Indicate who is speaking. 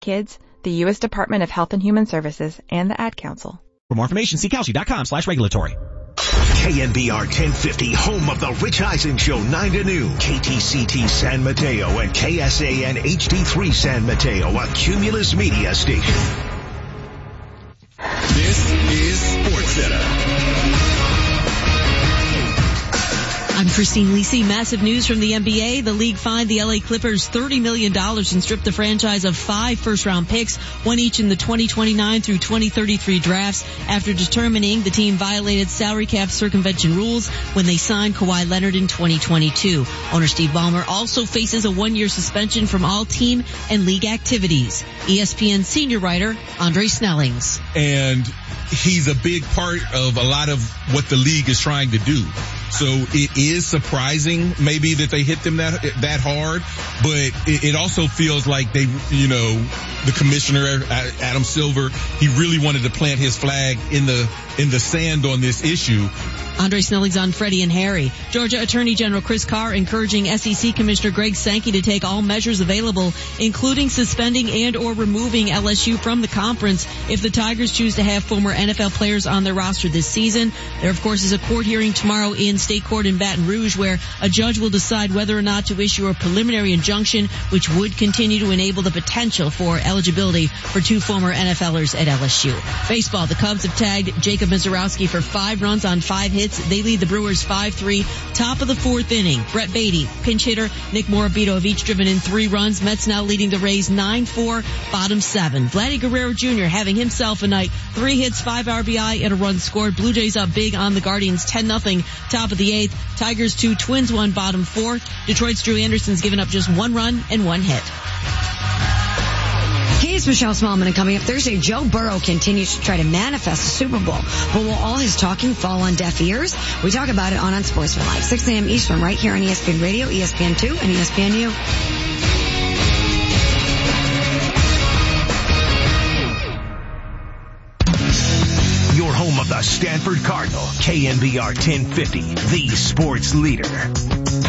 Speaker 1: kids, the U.S. Department of Health and Human Services, and the Ad Council.
Speaker 2: For more information, see Kalshi.com/regulatory.
Speaker 3: KNBR 1050, home of the Rich Eisen Show, 9 to noon. KTCT San Mateo and KSAN HD3 San Mateo, a Cumulus media station.
Speaker 4: This is SportsCenter.
Speaker 5: I'm Christine Lisi. Massive news from the NBA. The league fined the LA Clippers $30 million and stripped the franchise of 5 first-round picks, one each in the 2029 through 2033 drafts, after determining the team violated salary cap circumvention rules when they signed Kawhi Leonard in 2022. Owner Steve Ballmer also faces a 1-year suspension from all team and league activities. ESPN senior writer Andre Snellings.
Speaker 6: And he's a big part of a lot of what the league is trying to do. So it is surprising maybe that they hit them that hard, but it also feels like they, the commissioner, Adam Silver, he really wanted to plant his flag in the sand on this issue.
Speaker 5: Andre Snellings on Freddie and Harry. Georgia Attorney General Chris Carr encouraging SEC Commissioner Greg Sankey to take all measures available, including suspending and or removing LSU from the conference if the Tigers choose to have former NFL players on their roster this season. There, of course, is a court hearing tomorrow in state court in Baton Rouge where a judge will decide whether or not to issue a preliminary injunction which would continue to enable the potential for eligibility for 2 former NFLers at LSU. Baseball, the Cubs have tagged Jacob Mizorowski for 5 runs on 5 hits. They lead the Brewers 5-3. Top of the 4th inning, Brett Beatty, pinch hitter, Nick Morabito have each driven in 3 runs. Mets now leading the Rays 9-4, bottom 7. Vladdy Guerrero Jr. having himself a night. 3 hits, 5 RBI, and a run scored. Blue Jays up big on the Guardians 10-0, top of the 8th. Tigers 2, Twins 1, bottom 4. Detroit's Drew Anderson's given up just 1 run and 1 hit.
Speaker 7: Hey, it's Michelle Smallman, and coming up Thursday, Joe Burrow continues to try to manifest the Super Bowl. But will all his talking fall on deaf ears? We talk about it on Unsportsmanlike, 6 a.m. Eastern, right here on ESPN Radio, ESPN2, and ESPNU.
Speaker 3: Your home of the Stanford Cardinal, KNBR 1050, the sports leader.